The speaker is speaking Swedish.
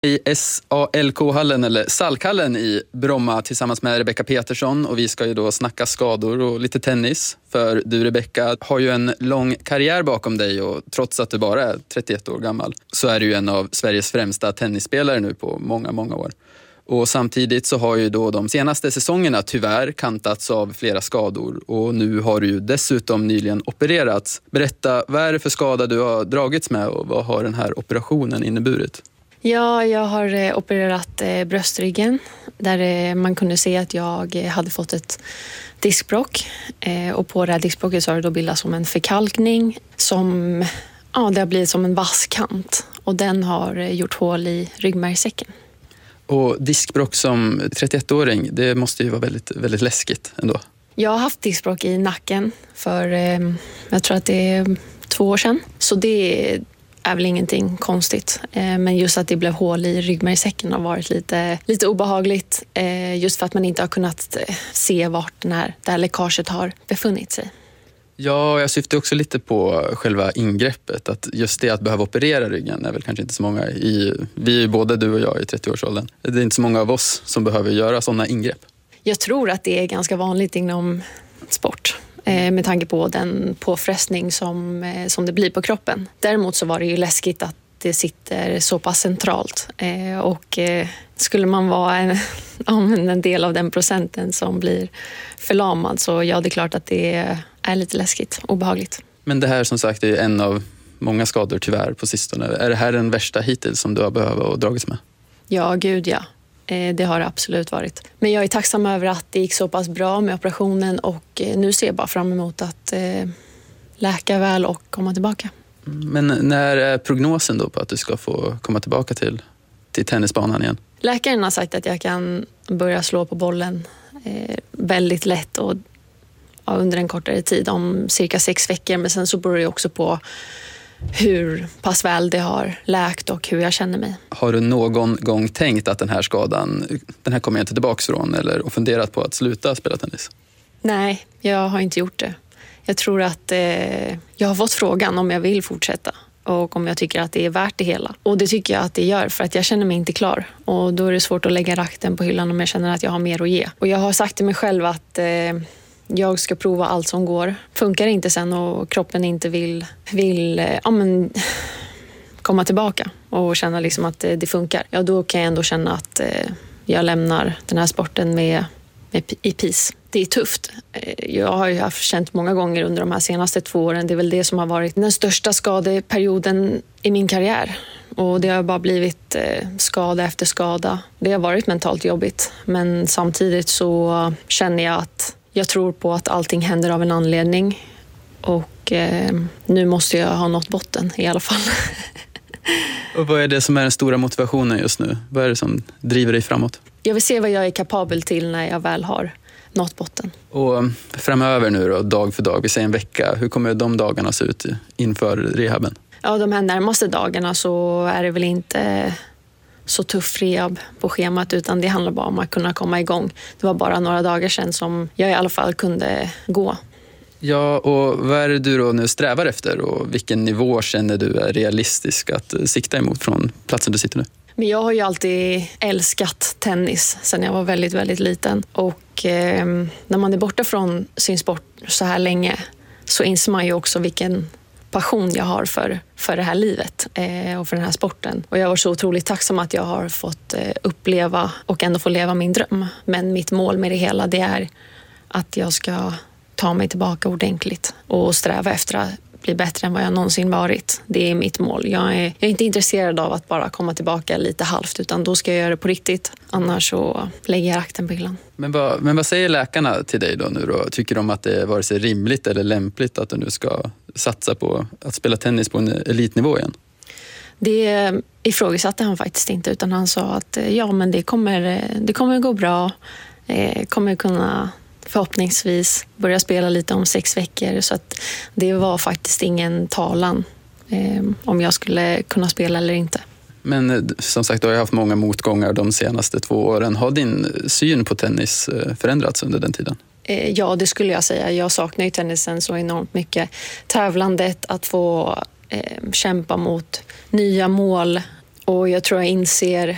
I SALK-hallen eller Salkhallen i Bromma tillsammans med Rebecca Petersson, och vi ska ju då snacka skador och lite tennis. För du, Rebecca, har ju en lång karriär bakom dig, och trots att du bara är 31 år gammal så är du ju en av Sveriges främsta tennisspelare nu på många, många år. Och samtidigt så har ju då de senaste säsongerna tyvärr kantats av flera skador, och nu har du ju dessutom nyligen opererats. Berätta, vad är det för skada du har dragits med och vad har den här operationen inneburit? Ja, jag har opererat bröstryggen där man kunde se att jag hade fått ett diskbråck. Och på det här diskbråcket så har det då bildats som en förkalkning som det har blivit som en vasskant. Och den har gjort hål i ryggmärgssäcken. Och diskbråck som 31-åring, det måste ju vara väldigt, väldigt läskigt ändå. Jag har haft diskbråck i nacken för, jag tror att det är 2 år sedan. Så det är väl ingenting konstigt. Men just att det blev hål i ryggmärgssäcken har varit lite obehagligt. Just för att man inte har kunnat se vart det här läckaget har befunnit sig. Ja, jag syftar också lite på själva ingreppet. Att just det att behöva operera ryggen är väl kanske inte så många vi är både du och jag i 30-årsåldern. Det är inte så många av oss som behöver göra sådana ingrepp. Jag tror att det är ganska vanligt inom sport. Med tanke på den påfrestning som det blir på kroppen. Däremot så var det ju läskigt att det sitter så pass centralt. Och skulle man vara en del av den procenten som blir förlamad, så ja, det är klart att det är lite läskigt, obehagligt. Men det här som sagt är en av många skador tyvärr på sistone. Är det här den värsta hittills som du har behövt och dragits med? Ja, gud ja. Det har det absolut varit. Men jag är tacksam över att det gick så pass bra med operationen, och nu ser jag bara fram emot att läka väl och komma tillbaka. Men när är prognosen då på att du ska få komma tillbaka till tennisbanan igen? Läkaren har sagt att jag kan börja slå på bollen väldigt lätt och under en kortare tid, om cirka 6 veckor. Men sen så beror det också på hur pass väl det har läkt och hur jag känner mig. Har du någon gång tänkt att den här kommer jag inte tillbaka från, eller funderat på att sluta spela tennis? Nej, jag har inte gjort det. Jag tror att jag har fått frågan om jag vill fortsätta och om jag tycker att det är värt det hela. Och det tycker jag att det gör, för att jag känner mig inte klar. Och då är det svårt att lägga rakten på hyllan om jag känner att jag har mer att ge. Och jag har sagt till mig själv att jag ska prova allt som går. Funkar det inte sen och kroppen inte vill komma tillbaka och känna liksom att det funkar, ja, då kan jag ändå känna att jag lämnar den här sporten i peace. Det är tufft. Jag har ju känt många gånger under de här senaste 2 åren. Det är väl det som har varit den största skadeperioden i min karriär. Och det har bara blivit skada efter skada. Det har varit mentalt jobbigt. Men samtidigt så känner jag att jag tror på att allting händer av en anledning. Och nu måste jag ha nått botten i alla fall. Och vad är det som är den stora motivationen just nu? Vad är det som driver dig framåt? Jag vill se vad jag är kapabel till när jag väl har nått botten. Och framöver nu då, dag för dag, vi säger en vecka. Hur kommer de dagarna se ut inför rehaben? Ja, de här närmaste dagarna så är det väl inte så tuff rehab på schemat, utan det handlar bara om att kunna komma igång. Det var bara några dagar sedan som jag i alla fall kunde gå. Ja, och vad är det du då nu strävar efter, och vilken nivå känner du är realistisk att sikta emot från platsen du sitter nu? Men jag har ju alltid älskat tennis sedan jag var väldigt, väldigt liten. Och när man är borta från sin sport så här länge så inser man ju också vilken passion jag har för det här livet och för den här sporten. Och jag var så otroligt tacksam att jag har fått uppleva och ändå få leva min dröm. Men mitt mål med det hela, det är att jag ska ta mig tillbaka ordentligt och sträva efter att bli bättre än vad jag någonsin varit. Det är mitt mål. Jag är inte intresserad av att bara komma tillbaka lite halvt, utan då ska jag göra det på riktigt. Annars så lägger jag rakten på hyllan. Men vad säger läkarna till dig då nu då? Tycker de att det är vare sig rimligt eller lämpligt att du nu ska satsa på att spela tennis på en elitnivå igen? Det ifrågasatte han faktiskt inte, utan han sa att ja, men det kommer gå bra. Kommer kunna förhoppningsvis börja spela lite om 6 veckor, så att det var faktiskt ingen talan om jag skulle kunna spela eller inte. Men som sagt, du har haft många motgångar de senaste 2 åren. Har din syn på tennis förändrats under den tiden? Ja, det skulle jag säga. Jag saknar ju tennisen så enormt mycket. Tävlandet, att få kämpa mot nya mål, och jag tror jag inser